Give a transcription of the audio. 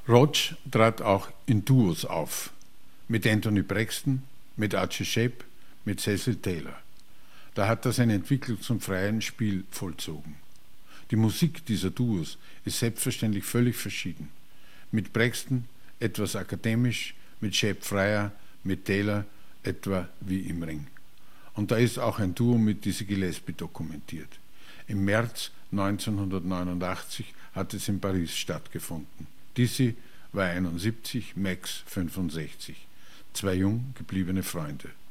Roach trat auch in Duos auf, mit Anthony Braxton, mit Archie Shepp, mit Cecil Taylor. Da hat er seine Entwicklung zum freien Spiel vollzogen. Die Musik dieser Duos ist selbstverständlich völlig verschieden. Mit Braxton etwas akademisch, mit Shepp freier, mit Taylor etwa wie im Ring. Und da ist auch ein Duo mit Dizzy Gillespie dokumentiert. Im März 1989 hat es in Paris stattgefunden. Dizzy war 71, Max 65. Zwei jung gebliebene Freunde.